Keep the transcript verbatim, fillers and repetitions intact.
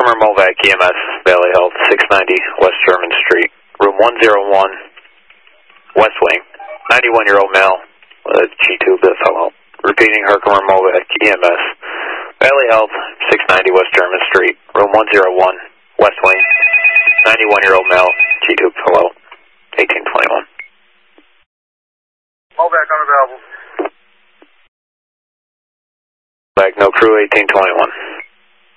Herkimer Movac E M S, Valley Health, six ninety West German Street, room one oh one, West Wing, ninety-one-year-old male with a G-tube that fell out. Repeating, Herkimer Movac E M S, Valley Health, six ninety West German Street, room one oh one, West Wing, ninety-one-year-old male, G-tube fell out, eighteen twenty-one. Movac unavailable. Back, no crew, eighteen twenty-one.